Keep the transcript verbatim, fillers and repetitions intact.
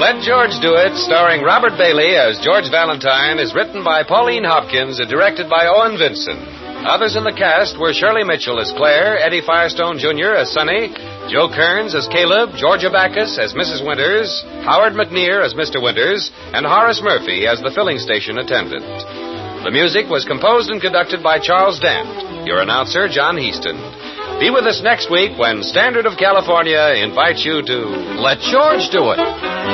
Let George Do It, starring Robert Bailey as George Valentine, is written by Pauline Hopkins and directed by Owen Vinson. Others in the cast were Shirley Mitchell as Claire, Eddie Firestone Junior as Sonny, Joe Kearns as Caleb, Georgia Backus as Missus Winters, Howard McNear as Mister Winters, and Horace Murphy as the filling station attendant. The music was composed and conducted by Charles Dant. Your announcer, John Heaston. Be with us next week when Standard of California invites you to Let George Do It.